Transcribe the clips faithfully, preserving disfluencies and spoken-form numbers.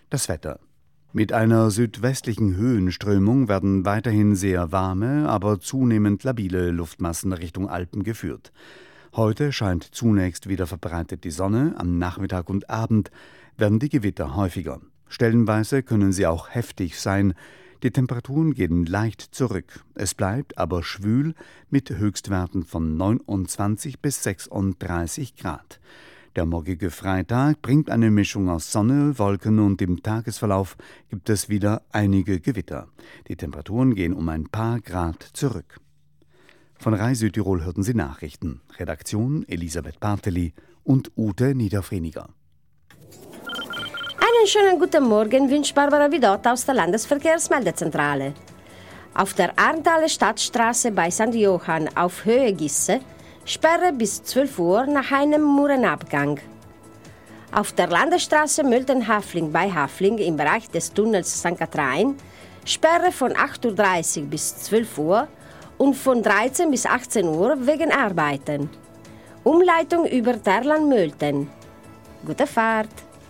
Das Wetter. Mit einer südwestlichen Höhenströmung werden weiterhin sehr warme, aber zunehmend labile Luftmassen Richtung Alpen geführt. Heute scheint zunächst wieder verbreitet die Sonne, am Nachmittag und Abend werden die Gewitter häufiger. Stellenweise können sie auch heftig sein. Die Temperaturen gehen leicht zurück. Es bleibt aber schwül mit Höchstwerten von neunundzwanzig bis sechsunddreißig Grad. Der morgige Freitag bringt eine Mischung aus Sonne, Wolken und im Tagesverlauf gibt es wieder einige Gewitter. Die Temperaturen gehen um ein paar Grad zurück. Von Rai Südtirol hörten Sie Nachrichten. Redaktion Elisabeth Barteli und Ute Niederfreniger. Einen schönen guten Morgen wünscht Barbara Vidot aus der Landesverkehrsmeldezentrale. Auf der Arntaler Stadtstraße bei Sankt Johann auf Höhe Gisse Sperre bis zwölf Uhr nach einem Murenabgang. Auf der Landesstraße Mölten-Hafling bei Hafling im Bereich des Tunnels Sankt Katharin Sperre von acht Uhr dreißig bis zwölf Uhr und von dreizehn bis achtzehn Uhr wegen Arbeiten. Umleitung über Terlan-Mölten. Gute Fahrt!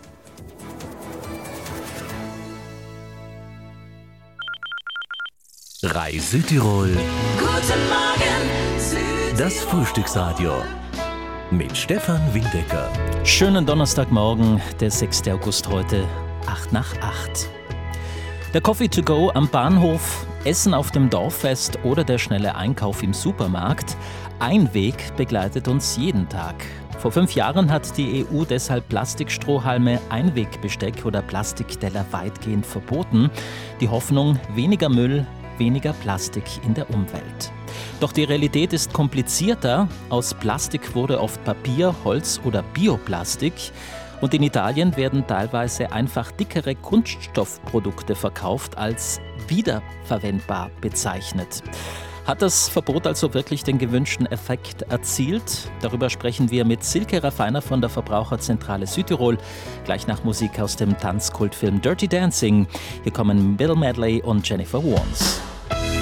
Rai Südtirol. Guten Morgen, Südtirol. Das Frühstücksradio mit Stefan Wildecker. Schönen Donnerstagmorgen, der sechster August heute, acht nach acht. Der Coffee to go am Bahnhof, Essen auf dem Dorffest oder der schnelle Einkauf im Supermarkt. Ein Weg begleitet uns jeden Tag. Vor fünf Jahren hat die E U deshalb Plastikstrohhalme, Einwegbesteck oder Plastikteller weitgehend verboten. Die Hoffnung, weniger Müll, weniger Plastik in der Umwelt. Doch die Realität ist komplizierter. Aus Plastik wurde oft Papier, Holz oder Bioplastik. Und in Italien werden teilweise einfach dickere Kunststoffprodukte verkauft, als wiederverwendbar bezeichnet. Hat das Verbot also wirklich den gewünschten Effekt erzielt? Darüber sprechen wir mit Silke Raffiner von der Verbraucherzentrale Südtirol, gleich nach Musik aus dem Tanzkultfilm Dirty Dancing. Hier kommen Bill Medley und Jennifer Warnes.